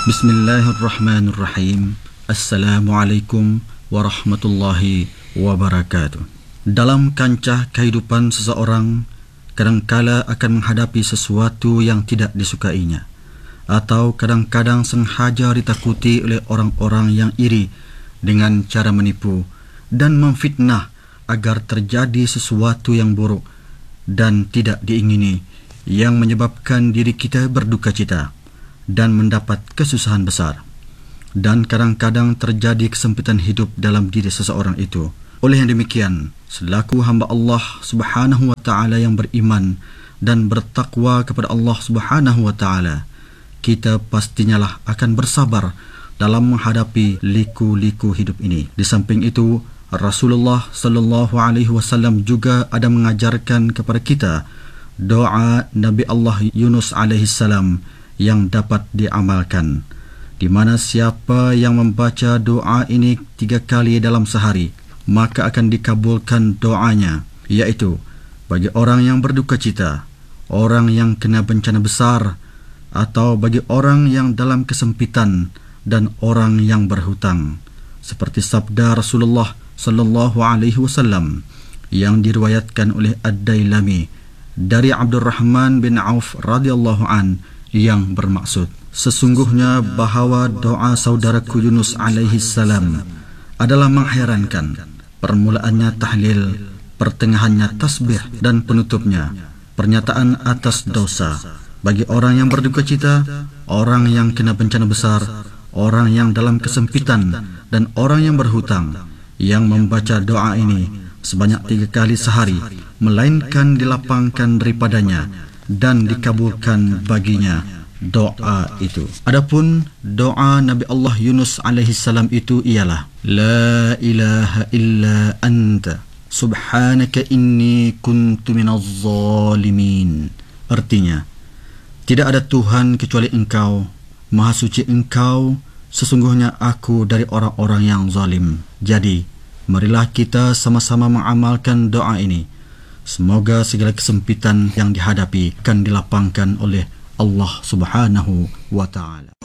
Bismillahirrahmanirrahim. Assalamualaikum warahmatullahi wabarakatuh. Dalam kancah kehidupan seseorang, kadangkala akan menghadapi sesuatu yang tidak disukainya, atau kadang-kadang sengaja ditakuti oleh orang-orang yang iri dengan cara menipu dan memfitnah agar terjadi sesuatu yang buruk dan tidak diingini, yang menyebabkan diri kita berduka cita dan mendapat kesusahan besar. Dan kadang-kadang terjadi kesempitan hidup dalam diri seseorang itu. Oleh yang demikian, selaku hamba Allah Subhanahu wa taala yang beriman dan bertakwa kepada Allah Subhanahu wa taala, kita pastinyalah akan bersabar dalam menghadapi liku-liku hidup ini. Di samping itu, Rasulullah sallallahu alaihi wasallam juga ada mengajarkan kepada kita doa Nabi Allah Yunus alaihi salam yang dapat diamalkan, di mana siapa yang membaca doa ini 3 kali dalam sehari, maka akan dikabulkan doanya, iaitu bagi orang yang berduka cita, orang yang kena bencana besar, atau bagi orang yang dalam kesempitan, dan orang yang berhutang. Seperti sabda Rasulullah sallallahu alaihi wasallam yang diriwayatkan oleh Ad-Dailami dari Abdurrahman bin Auf radhiyallahu an, yang bermaksud, sesungguhnya bahawa doa saudaraku Yunus alaihi salam adalah mengherankan. Permulaannya tahlil, pertengahannya tasbih, dan penutupnya pernyataan atas dosa. Bagi orang yang berduka cita, orang yang kena bencana besar, orang yang dalam kesempitan, dan orang yang berhutang, yang membaca doa ini sebanyak 3 kali sehari, melainkan dilapangkan daripadanya dan dikabulkan baginya doa itu. Adapun doa Nabi Allah Yunus alaihi salam itu ialah La ilaha illa anta subhanaka inni kuntu minaz zalimin. Artinya, tidak ada Tuhan kecuali Engkau, Maha suci Engkau, sesungguhnya aku dari orang-orang yang zalim. Jadi, marilah kita sama-sama mengamalkan doa ini. Semoga segala kesempitan yang dihadapi akan dilapangkan oleh Allah Subhanahu wa taala.